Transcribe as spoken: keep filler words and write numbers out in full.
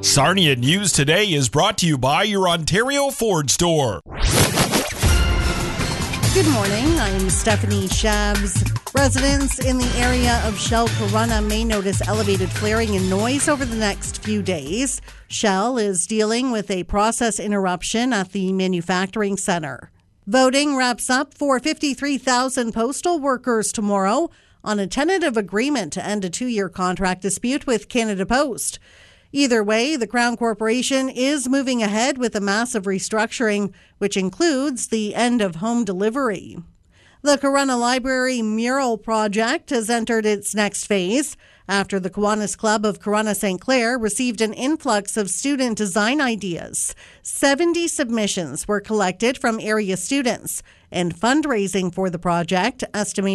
Sarnia News Today is brought to you by your Ontario Ford store. Good morning, I'm Stephanie Shabs. Residents in the area of Shell Corunna may notice elevated flaring and noise over the next few days. Shell is dealing with a process interruption at the manufacturing center. Voting wraps up for fifty-three thousand postal workers tomorrow on a tentative agreement to end a two-year contract dispute with Canada Post. Either way, the Crown Corporation is moving ahead with a massive restructuring, which includes the end of home delivery. The Corunna Library Mural Project has entered its next phase after the Kiwanis Club of Corunna Saint Clair received an influx of student design ideas. seventy submissions were collected from area students, and fundraising for the project, estimated